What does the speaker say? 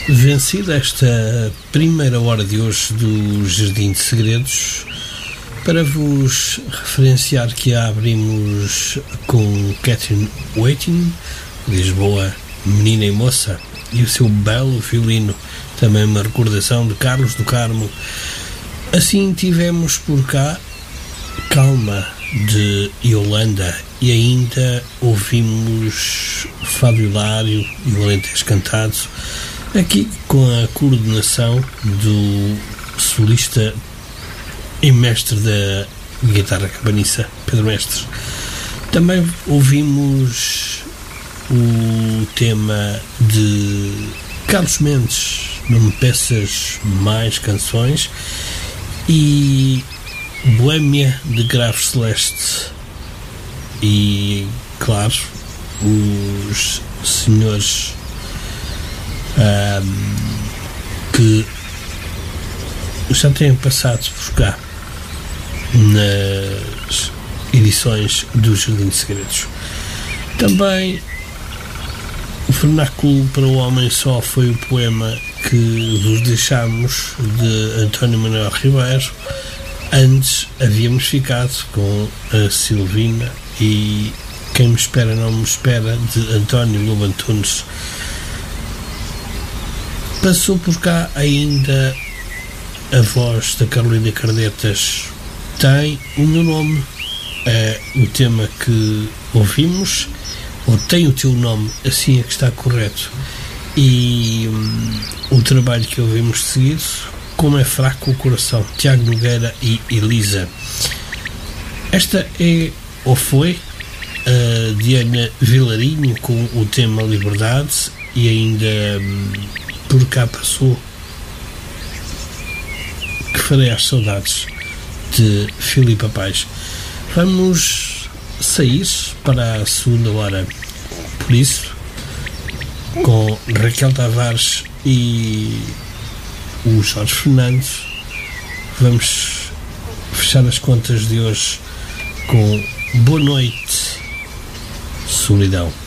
Vencida esta primeira hora de hoje do Jardim de Segredos, para vos referenciar que abrimos com Catherine Waiting, Lisboa, Menina e Moça, e o seu belo violino, também uma recordação de Carlos do Carmo. Assim tivemos por cá Calma, de Yolanda, e ainda ouvimos Fado Hilário e o Alentejo Cantado, aqui com a coordenação do solista e mestre da guitarra cabaniça, Pedro Mestres. Também ouvimos o tema de Carlos Mendes, Não Me Peças Mais Canções, e Boêmia, de Grave Celeste. E, claro, os senhores que já têm passado por cá nas edições do Jardim de Segredos. Também o Vernáculo para o Homem Só foi o poema que vos deixamos, de António Manuel Ribeiro. Antes havíamos ficado com a Silvina e Quem Me Espera Não Me Espera, de António Lobo Antunes. Passou por cá ainda a voz da Carolina Cardetas, Tem o Meu Nome, é o tema que ouvimos, ou Tem o Teu Nome, assim é que está correto. E o trabalho que ouvimos de seguida, Como é Fraco o Coração, Tiago Nogueira e Elisa. Esta é, ou foi, a Diana Vilarinho com o tema Liberdade, e ainda por cá passou Que Farei às Saudades, de Filipe Paz. Vamos sair para a segunda hora, por isso, com Raquel Tavares e o Jorge Fernandes, vamos fechar as contas de hoje com Boa Noite, Solidão.